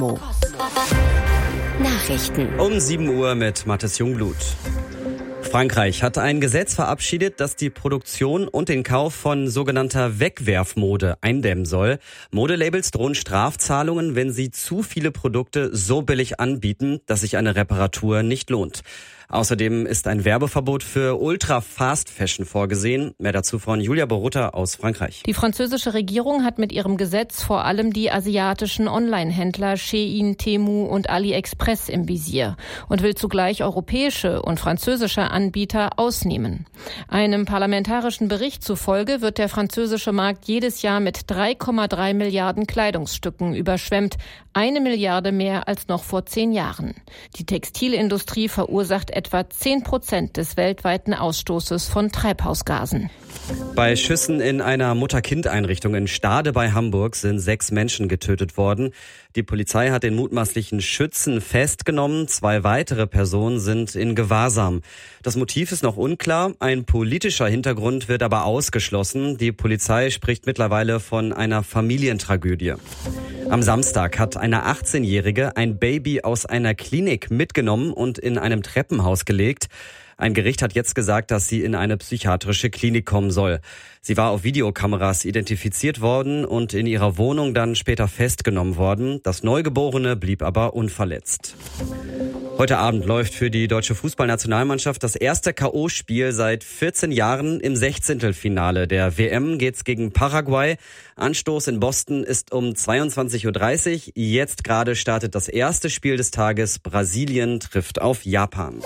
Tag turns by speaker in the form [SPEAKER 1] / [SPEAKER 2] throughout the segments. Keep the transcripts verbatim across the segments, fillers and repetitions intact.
[SPEAKER 1] Nachrichten.
[SPEAKER 2] Um sieben Uhr mit Mathis Jungblut. Frankreich hat ein Gesetz verabschiedet, das die Produktion und den Kauf von sogenannter Wegwerfmode eindämmen soll. Modelabels drohen Strafzahlungen, wenn sie zu viele Produkte so billig anbieten, dass sich eine Reparatur nicht lohnt. Außerdem ist ein Werbeverbot für Ultra-Fast-Fashion vorgesehen. Mehr dazu von Julia Borutta aus Frankreich.
[SPEAKER 3] Die französische Regierung hat mit ihrem Gesetz vor allem die asiatischen Online-Händler Shein, Temu und AliExpress im Visier und will zugleich europäische und französische Anbieter ausnehmen. Einem parlamentarischen Bericht zufolge wird der französische Markt jedes Jahr mit drei Komma drei Milliarden Kleidungsstücken überschwemmt. Eine Milliarde mehr als noch vor zehn Jahren. Die Textilindustrie verursacht etwa zehn Prozent des weltweiten Ausstoßes von Treibhausgasen.
[SPEAKER 2] Bei Schüssen in einer Mutter-Kind-Einrichtung in Stade bei Hamburg sind sechs Menschen getötet worden. Die Polizei hat den mutmaßlichen Schützen festgenommen. Zwei weitere Personen sind in Gewahrsam. Das Motiv ist noch unklar. Ein politischer Hintergrund wird aber ausgeschlossen. Die Polizei spricht mittlerweile von einer Familientragödie. Am Samstag hat eine achtzehnjährige ein Baby aus einer Klinik mitgenommen und in einem Treppenhaus gelegt. Ein Gericht hat jetzt gesagt, dass sie in eine psychiatrische Klinik kommen soll. Sie war auf Videokameras identifiziert worden und in ihrer Wohnung dann später festgenommen worden. Das Neugeborene blieb aber unverletzt. Heute Abend läuft für die deutsche Fußballnationalmannschaft das erste K O-Spiel seit vierzehn Jahren. Im Sechzehntelfinale der W M geht's gegen Paraguay. Anstoß in Boston ist um zweiundzwanzig Uhr dreißig. Jetzt gerade startet das erste Spiel des Tages. Brasilien trifft auf Japan.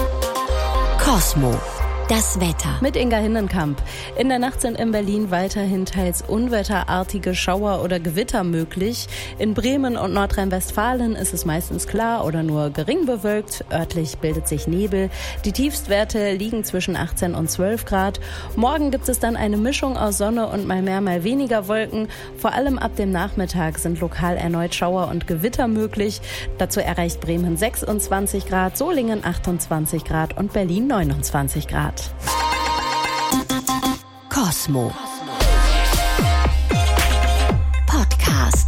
[SPEAKER 1] Cosmo. Das Wetter.
[SPEAKER 4] Mit Inga Hinnenkamp. In der Nacht sind in Berlin weiterhin teils unwetterartige Schauer oder Gewitter möglich. In Bremen und Nordrhein-Westfalen ist es meistens klar oder nur gering bewölkt. Örtlich bildet sich Nebel. Die Tiefstwerte liegen zwischen achtzehn und zwölf Grad. Morgen gibt es dann eine Mischung aus Sonne und mal mehr, mal weniger Wolken. Vor allem ab dem Nachmittag sind lokal erneut Schauer und Gewitter möglich. Dazu erreicht Bremen sechsundzwanzig Grad, Solingen achtundzwanzig Grad und Berlin neunundzwanzig Grad.
[SPEAKER 1] Cosmo. Podcast.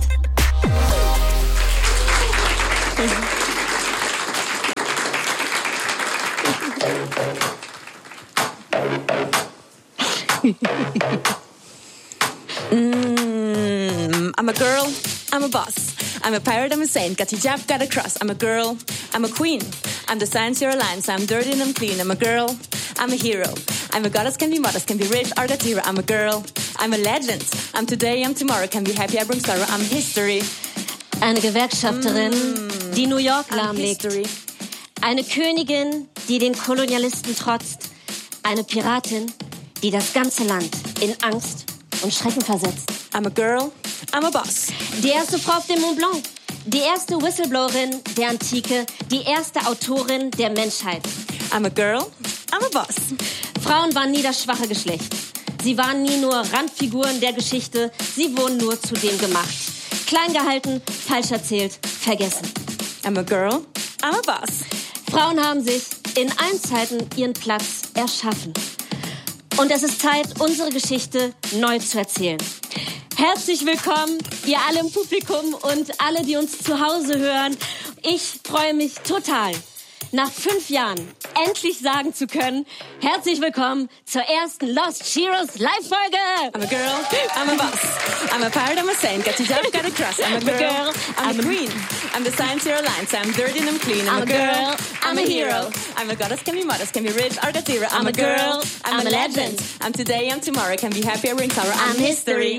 [SPEAKER 5] mm, I'm a girl, I'm a boss. I'm a pirate, I'm a saint, got hijab, got a cross. I'm a girl, I'm a queen. I'm the science, you're a lion, so I'm dirty and I'm clean. I'm a girl, I'm a hero. I'm a goddess, can be modest, can be rich, or got zero. I'm a girl, I'm a legend. I'm today, I'm tomorrow, can be happy, I bring sorrow. I'm history.
[SPEAKER 6] Eine Gewerkschafterin, mm, die New York lahmlegt. Eine Königin, die den Kolonialisten trotzt. Eine Piratin, die das ganze Land in Angst und Schrecken versetzt.
[SPEAKER 5] I'm a girl, I'm a boss.
[SPEAKER 6] Die erste Frau auf dem Mont Blanc. Die erste Whistleblowerin der Antike. Die erste Autorin der Menschheit.
[SPEAKER 5] I'm a girl, I'm a boss.
[SPEAKER 6] Frauen waren nie das schwache Geschlecht. Sie waren nie nur Randfiguren der Geschichte. Sie wurden nur zu dem gemacht. Klein gehalten, falsch erzählt, vergessen.
[SPEAKER 5] I'm a girl, I'm a boss.
[SPEAKER 6] Frauen haben sich in allen Zeiten ihren Platz erschaffen. Und es ist Zeit, unsere Geschichte neu zu erzählen. Herzlich willkommen, ihr alle im Publikum und alle, die uns zu Hause hören. Ich freue mich total, nach fünf Jahren endlich sagen zu können, herzlich willkommen zur ersten Lost Heroes Live-Folge.
[SPEAKER 5] I'm a girl, I'm a boss. I'm a pirate, I'm a saint, got hijab, got a cross. I'm a girl, I'm a queen. I'm the science, you're a lion, so I'm dirty and I'm clean. I'm a girl, I'm a hero. I'm a goddess, can be modest, can be rich, or got zero. I'm a girl, I'm a legend. I'm today, I'm tomorrow, can be happy, I bring sorrow. I'm history.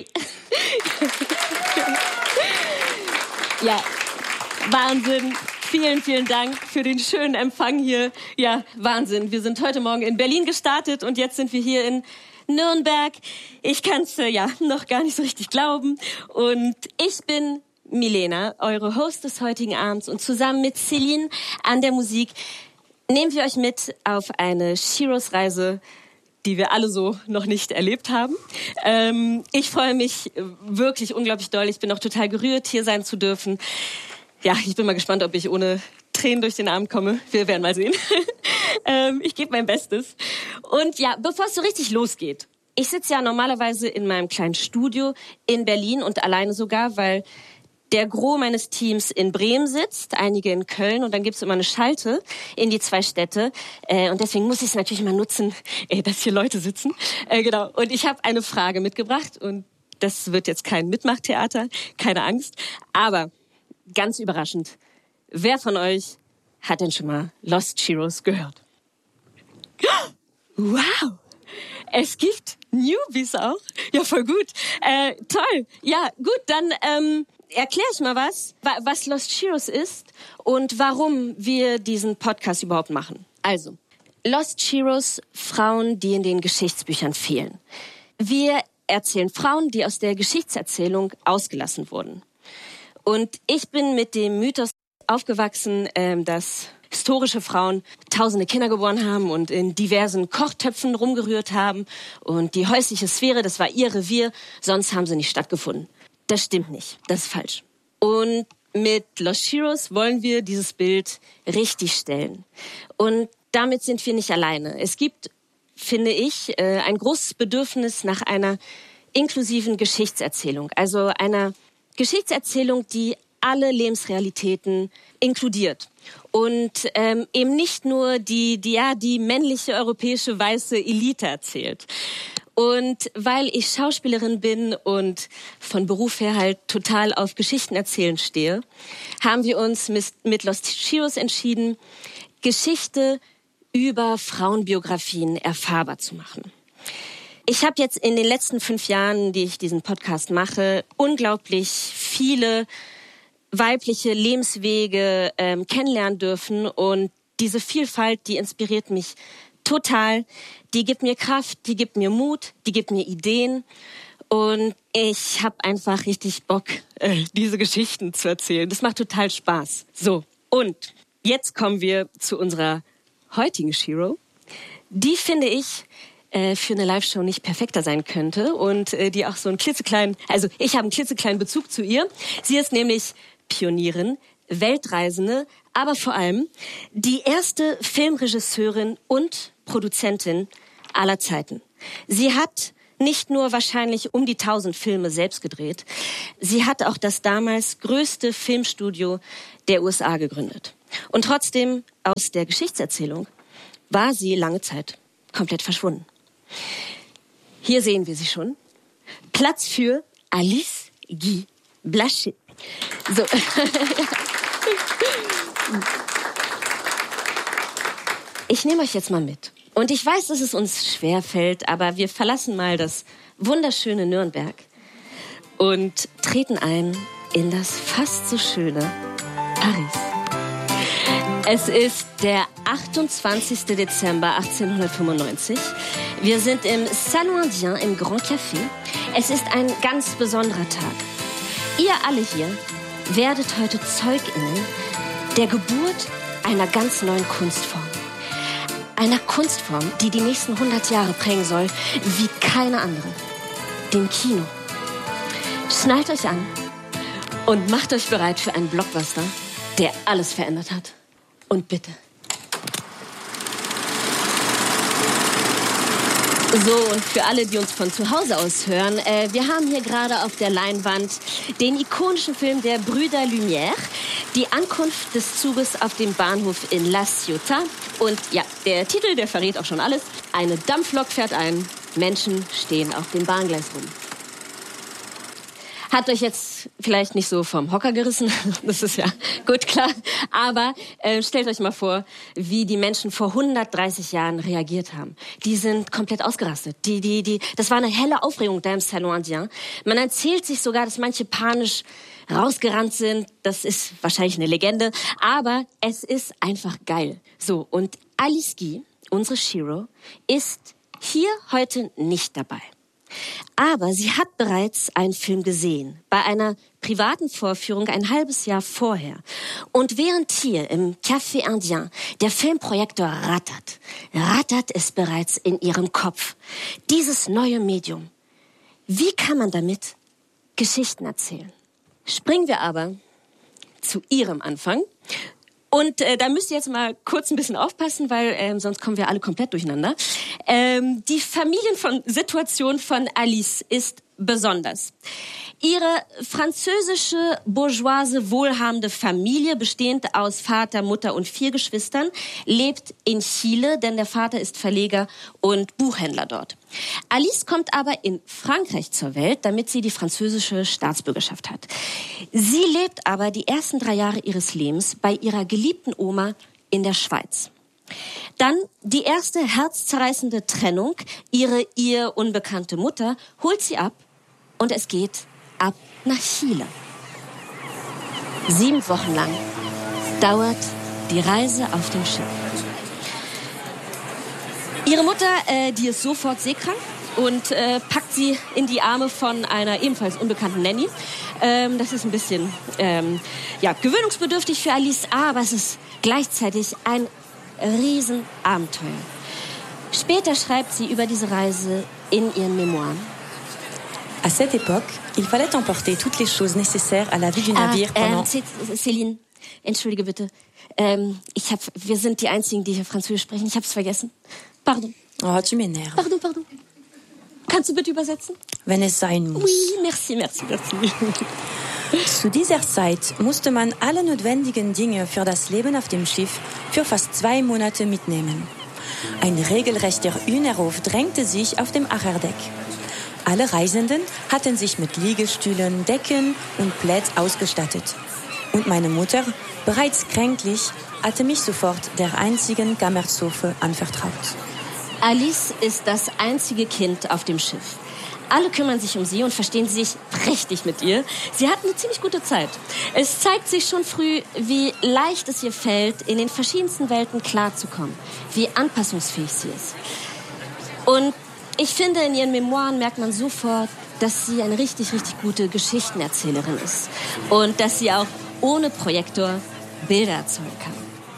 [SPEAKER 6] Ja, Wahnsinn. Vielen, vielen Dank für den schönen Empfang hier. Ja, Wahnsinn. Wir sind heute Morgen in Berlin gestartet und jetzt sind wir hier in Nürnberg. Ich kann es äh, ja noch gar nicht so richtig glauben. Und ich bin Milena, eure Host des heutigen Abends. Und zusammen mit Celine an der Musik nehmen wir euch mit auf eine Heroes-Reise, die wir alle so noch nicht erlebt haben. Ähm, ich freue mich wirklich unglaublich doll. Ich bin auch total gerührt, hier sein zu dürfen. Ja, ich bin mal gespannt, ob ich ohne Tränen durch den Abend komme. Wir werden mal sehen. ähm, ich gebe mein Bestes. Und ja, bevor es so richtig losgeht. Ich sitze ja normalerweise in meinem kleinen Studio in Berlin und alleine sogar, weil der Gros meines Teams in Bremen sitzt, einige in Köln und dann gibt's immer eine Schalte in die zwei Städte. Äh, und deswegen muss ich es natürlich mal nutzen, äh, dass hier Leute sitzen. Äh, genau. Und ich habe eine Frage mitgebracht und das wird jetzt kein Mitmachtheater, keine Angst. Aber ganz überraschend, wer von euch hat denn schon mal Lost Heroes gehört? Wow! Es gibt Newbies auch. Ja, voll gut. Äh, toll. Ja, gut, dann ähm, erkläre ich mal was, was Lost Heroes ist und warum wir diesen Podcast überhaupt machen. Also, Lost Heroes, Frauen, die in den Geschichtsbüchern fehlen. Wir erzählen Frauen, die aus der Geschichtserzählung ausgelassen wurden. Und ich bin mit dem Mythos aufgewachsen, ähm, dass historische Frauen tausende Kinder geboren haben und in diversen Kochtöpfen rumgerührt haben. Und die häusliche Sphäre, das war ihr Revier, sonst haben sie nicht stattgefunden. Das stimmt nicht, das ist falsch. Und mit Lost Heroes wollen wir dieses Bild richtig stellen. Und damit sind wir nicht alleine. Es gibt, finde ich, ein großes Bedürfnis nach einer inklusiven Geschichtserzählung. Also einer Geschichtserzählung, die alle Lebensrealitäten inkludiert und ähm, eben nicht nur die, die, ja, die männliche europäische weiße Elite erzählt. Und weil ich Schauspielerin bin und von Beruf her halt total auf Geschichten erzählen stehe, haben wir uns mit Lost Heroes entschieden, Geschichte über Frauenbiografien erfahrbar zu machen. Ich habe jetzt in den letzten fünf Jahren, die ich diesen Podcast mache, unglaublich viele weibliche Lebenswege ähm, kennenlernen dürfen und diese Vielfalt, die inspiriert mich total. Die gibt mir Kraft, die gibt mir Mut, die gibt mir Ideen und ich habe einfach richtig Bock, äh, diese Geschichten zu erzählen. Das macht total Spaß. So, und jetzt kommen wir zu unserer heutigen Shero. Die finde ich äh, für eine Live-Show nicht perfekter sein könnte und äh, die auch so einen klitzekleinen, also ich habe einen klitzekleinen Bezug zu ihr. Sie ist nämlich Pionierin, Weltreisende, aber vor allem die erste Filmregisseurin und Produzentin aller Zeiten. Sie hat nicht nur wahrscheinlich um die tausend Filme selbst gedreht, sie hat auch das damals größte Filmstudio der U S A gegründet. Und trotzdem, aus der Geschichtserzählung war sie lange Zeit komplett verschwunden. Hier sehen wir sie schon. Platz für Alice Guy Blaché. So. Ich nehme euch jetzt mal mit. Und ich weiß, dass es uns schwerfällt, aber wir verlassen mal das wunderschöne Nürnberg und treten ein in das fast so schöne Paris. Es ist der achtundzwanzigster Dezember achtzehnhundertfünfundneunzig. Wir sind im Salon Indien im Grand Café. Es ist ein ganz besonderer Tag. Ihr alle hier werdet heute ZeugInnen der Geburt einer ganz neuen Kunstform. Einer Kunstform, die die nächsten hundert Jahre prägen soll, wie keine andere. Dem Kino. Schnallt euch an und macht euch bereit für einen Blockbuster, der alles verändert hat. Und bitte. So, und für alle, die uns von zu Hause aus hören, äh, wir haben hier gerade auf der Leinwand den ikonischen Film der Brüder Lumière, die Ankunft des Zuges auf dem Bahnhof in La Ciotat. Und ja, der Titel, der verrät auch schon alles. Eine Dampflok fährt ein, Menschen stehen auf dem Bahngleis rum. Hat euch jetzt vielleicht nicht so vom Hocker gerissen, das ist ja gut klar, aber äh, stellt euch mal vor, wie die Menschen vor hundertdreißig Jahren reagiert haben. Die sind komplett ausgerastet. Die, die, die, das war eine helle Aufregung da im Salon Indien. Man erzählt sich sogar, dass manche panisch rausgerannt sind. Das ist wahrscheinlich eine Legende, aber es ist einfach geil. So, und Alice Guy, unsere Shero, ist hier heute nicht dabei. Aber sie hat bereits einen Film gesehen, bei einer privaten Vorführung ein halbes Jahr vorher. Und während hier im Café Indien der Filmprojektor rattert, rattert es bereits in ihrem Kopf. Dieses neue Medium. Wie kann man damit Geschichten erzählen? Springen wir aber zu ihrem Anfang. Und äh, da müsst ihr jetzt mal kurz ein bisschen aufpassen, weil ähm, sonst kommen wir alle komplett durcheinander. Ähm, die Familiensituation von Alice ist besonders. Ihre französische, bourgeoise, wohlhabende Familie, bestehend aus Vater, Mutter und vier Geschwistern, lebt in Chile, denn der Vater ist Verleger und Buchhändler dort. Alice kommt aber in Frankreich zur Welt, damit sie die französische Staatsbürgerschaft hat. Sie lebt aber die ersten drei Jahre ihres Lebens bei ihrer geliebten Oma in der Schweiz. Dann die erste herzzerreißende Trennung. Ihre ihr unbekannte Mutter holt sie ab und es geht ab nach Chile. Sieben Wochen lang dauert die Reise auf dem Schiff. Ihre Mutter, äh, die ist sofort seekrank und äh, packt sie in die Arme von einer ebenfalls unbekannten Nanny. Ähm, das ist ein bisschen ähm, ja, gewöhnungsbedürftig für Alice, aber es ist gleichzeitig ein Riesenabenteuer. Später schreibt sie über diese Reise in ihren Memoiren.
[SPEAKER 7] À cette époque, il fallait emporter toutes les choses nécessaires à la vie du navire
[SPEAKER 6] ah,
[SPEAKER 7] pendant...
[SPEAKER 6] Ähm, Céline, entschuldige bitte. Ähm, ich hab, wir sind die Einzigen, die hier Französisch sprechen. Ich hab's vergessen. Pardon.
[SPEAKER 7] Oh, tu m'énerves.
[SPEAKER 6] Pardon, pardon. Kannst du bitte übersetzen?
[SPEAKER 7] Wenn es sein muss.
[SPEAKER 6] Oui, merci, merci, merci.
[SPEAKER 7] Zu dieser Zeit musste man alle notwendigen Dinge für das Leben auf dem Schiff für fast zwei Monate mitnehmen. Ein regelrechter Hühnerhof drängte sich auf dem Achterdeck. Alle Reisenden hatten sich mit Liegestühlen, Decken und Plaids ausgestattet. Und meine Mutter, bereits kränklich, hatte mich sofort der einzigen Kammerzofe anvertraut.
[SPEAKER 6] Alice ist das einzige Kind auf dem Schiff. Alle kümmern sich um sie und verstehen sich prächtig mit ihr. Sie hat eine ziemlich gute Zeit. Es zeigt sich schon früh, wie leicht es ihr fällt, in den verschiedensten Welten klarzukommen, wie anpassungsfähig sie ist. Und ich finde, in ihren Memoiren merkt man sofort, dass sie eine richtig, richtig gute Geschichtenerzählerin ist. Und dass sie auch ohne Projektor Bilder erzeugen kann.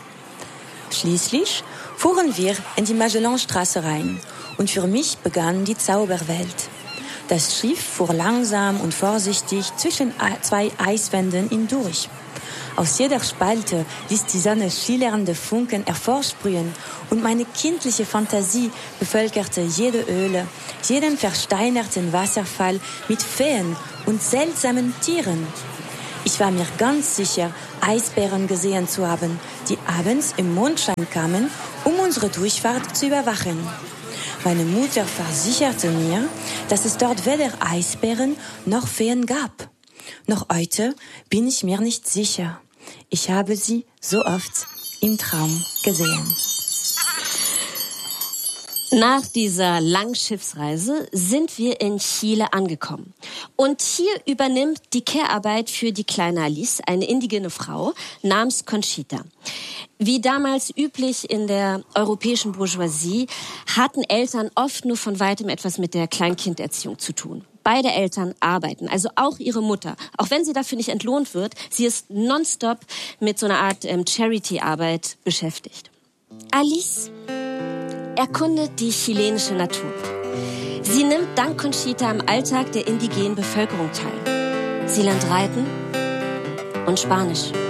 [SPEAKER 7] Schließlich fuhren wir in die Magellanstraße rein. Und für mich begann die Zauberwelt. Das Schiff fuhr langsam und vorsichtig zwischen zwei Eiswänden hindurch. Aus jeder Spalte ließ die Sonne schillernde Funken hervorsprühen und meine kindliche Fantasie bevölkerte jede Höhle, jeden versteinerten Wasserfall mit Feen und seltsamen Tieren. Ich war mir ganz sicher, Eisbären gesehen zu haben, die abends im Mondschein kamen, um unsere Durchfahrt zu überwachen. Meine Mutter versicherte mir, dass es dort weder Eisbären noch Feen gab. Noch heute bin ich mir nicht sicher. Ich habe sie so oft im Traum gesehen.
[SPEAKER 6] Nach dieser Langschiffsreise sind wir in Chile angekommen. Und hier übernimmt die Care-Arbeit für die kleine Alice eine indigene Frau namens Conchita. Wie damals üblich in der europäischen Bourgeoisie hatten Eltern oft nur von weitem etwas mit der Kleinkinderziehung zu tun. Beide Eltern arbeiten, also auch ihre Mutter. Auch wenn sie dafür nicht entlohnt wird, sie ist nonstop mit so einer Art ähm, Charity-Arbeit beschäftigt. Alice erkundet die chilenische Natur. Sie nimmt dank Conchita am Alltag der indigenen Bevölkerung teil. Sie lernt Reiten und Spanisch.